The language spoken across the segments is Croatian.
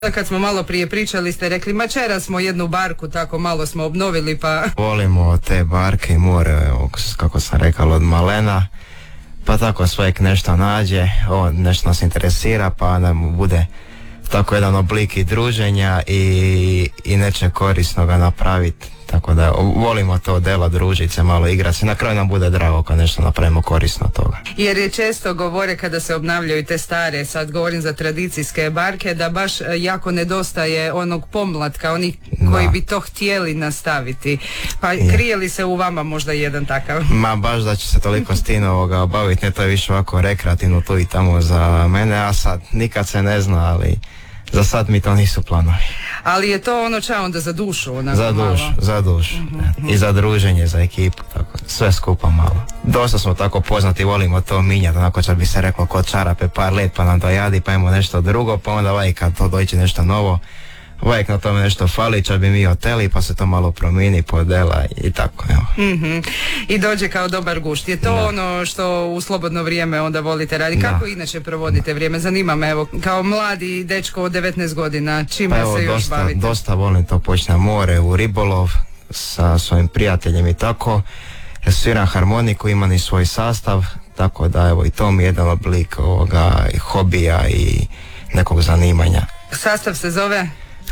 Kad smo malo prije pričali ste rekli, ma čera smo jednu barku, tako malo smo obnovili pa... Volimo te barke i more, evo, kako sam rekao, od malena, pa tako svojeg nešto nađe, nešto nas interesira, pa nam bude tako jedan oblik i druženja i nečeg korisnoga napraviti. Tako da volimo to delo, družiti se, malo igrati se. Na kraju nam bude drago kad nešto napravimo korisno od toga. Jer je često govore kada se obnavljaju te stare, sad govorim za tradicijske barke, da baš jako nedostaje onog pomlatka, onih koji bi to htjeli nastaviti. Pa krije li se u vama možda jedan takav? Ma baš da će se toliko s tim obaviti, ne, to je više ovako rekreativno tu i tamo za mene, a sad nikad se ne zna, ali za sad mi to nisu planovi. Ali je to ono ča onda za dušu? Za dušu. I za druženje, za ekipu, tako, sve skupa malo. Dosta smo tako poznati, volimo to minjati, onako čak bi se reklo kod čarape par let pa nam dojadi, pa imamo nešto drugo, pa onda kad to dođe nešto novo, na tome nešto fali, čak bi mi hoteli, pa se to malo promijeni, podela i tako, evo. I dođe kao dobar gušt. Je to ono što u slobodno vrijeme onda volite raditi? Kako inače provodite vrijeme? Zanima me, evo, kao mladi dečko od 19 godina, čime se još bavite? Dosta volim to, poći na more, u ribolov, sa svojim prijateljem i tako. Sviram harmoniku, imam i svoj sastav, tako da evo i to mi je jedan oblik ovoga hobija i nekog zanimanja. Sastav se zove?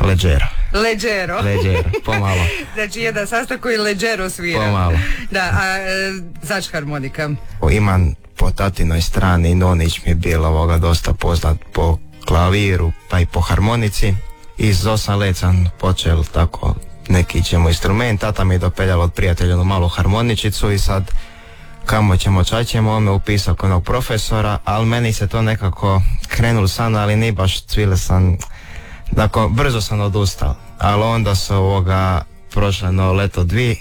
Leđero, pomalo. Znači jedan sastav koji leđero svira. Pomalo. Da, a zač harmonika? Imam po tatinoj strani, Nonić mi je bilo dosta poznat po klaviru pa i po harmonici. Iz 8 let sam počeo tako neki ćemo instrument, tata mi je dopeljalo od prijatelja malu harmoničicu i sad kamo ćemo čaćemo, on me upisao kod onog profesora, ali meni se to nekako krenulo sana, ali ni baš cvile sam. Dakle, brzo sam odustao, ali onda su prošle leto dvi,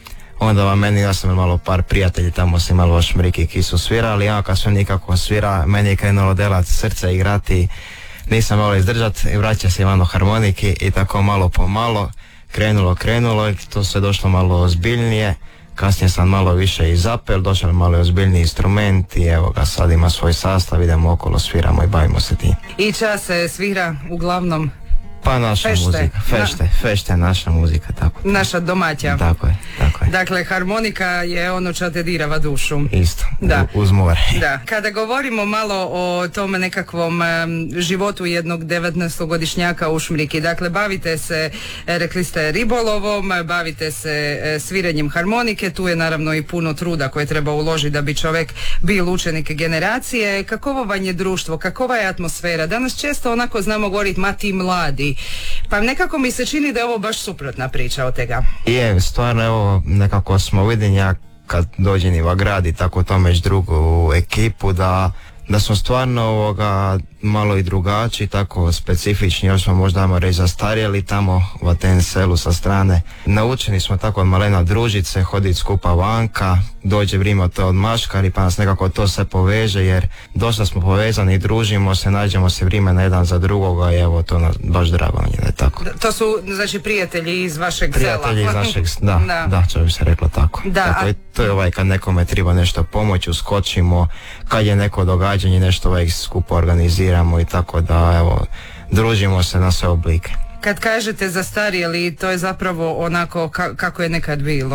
onda ja sam malo par prijatelji, tamo sam imalo šmriki ki su svirali, ja kad sve nikako svira, meni je krenulo delat srce, igrati, nisam malo izdržat i vraća se Ivano harmoniki i tako malo po malo, krenulo i to sve došlo malo ozbiljnije, kasnije sam malo više i zapel, došao malo ozbiljniji instrument i evo ga sad ima svoj sastav, idemo okolo, sviramo i bavimo se tim. I čas se svira uglavnom? Pa naša muzika, fešte, naša muzika, tako. Naša domaća. Tako je. Dakle, harmonika je ono čo te dirava dušu. Isto, uz more. Da. Kada govorimo malo o tom nekakvom životu jednog 19-godišnjaka u Šmriki, dakle, bavite se, rekli ste, ribolovom, bavite se sviranjem harmonike, tu je naravno i puno truda koje treba uložiti da bi čovjek bio učenik generacije. Kakovo vam je društvo, kakova je atmosfera? Danas često onako znamo govoriti, ma ti mladi. Pa nekako mi se čini da je ovo baš suprotna priča od tega. Je, stvarno, evo, nekako smo vidjeli, ja kad dođem i grad i tako to već drugu ekipu, da smo stvarno malo i drugačiji, tako specifični, još smo možda reći zastarjeli tamo u tem selu sa strane. Naučeni smo tako od malena družiti se, hoditi skupa vanka, dođe vrijeme to od maškari pa nas nekako to se poveže jer dosta smo povezani, družimo se, nađemo se vrijeme na jedan za drugoga i evo to nas baš drago mi je tako. To su znači prijatelji iz vašeg sela? Prijatelji iz našeg, da, čo bi se reklo tako. Tako, to je kad nekome treba nešto pomoći, uskočimo, kad je neko događanje, nešto skupo organiziramo i tako da evo, družimo se na sve oblike. Kad kažete zastarjeli, to je zapravo onako kako je nekad bilo,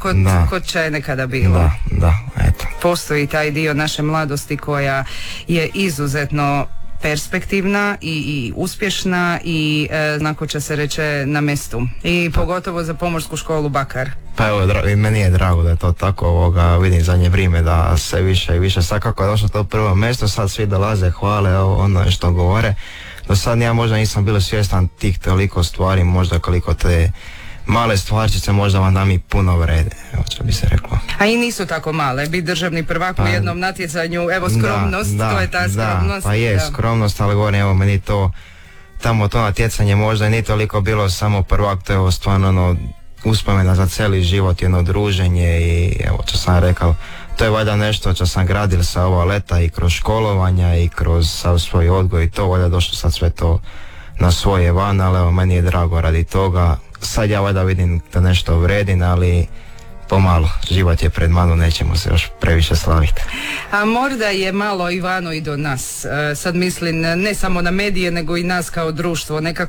kod ča je nekada bilo. Da, eto. Postoji taj dio naše mladosti koja je izuzetno perspektivna i uspješna i znako će se reče na mestu. I pogotovo za Pomorsku školu Bakar. Pa evo, meni je drago da je to tako, vidim zadnje vrijeme da sve više i više, sad kako je došlo to prvo mjesto, sad svi dolaze, hvale, ono što govore. Do sad ja možda nisam bio svjestan tih toliko stvari, možda koliko te male stvarčice možda vam da mi puno vrede, evo što bi se reklo. A i nisu tako male, biti državni prvak u jednom natjecanju, evo skromnost, to je ta skromnost. Pa je, skromnost, ali govorim, evo meni to, tamo to natjecanje možda nije toliko bilo samo prvak, to je evo stvarno uspomena za cijeli život, jedno druženje i evo što sam rekao, to je valjda nešto što sam gradil sa ova leta i kroz školovanja i kroz sav svoj odgoj i to, valjda došlo sad sve to na svoje van, ali evo meni je drago radi toga. Sad ja valjda vidim da nešto vredim, ali pomalo, život je pred manu, nećemo se još previše slaviti. A možda je malo Ivano i do nas, sad mislim ne samo na medije nego i nas kao društvo, nekako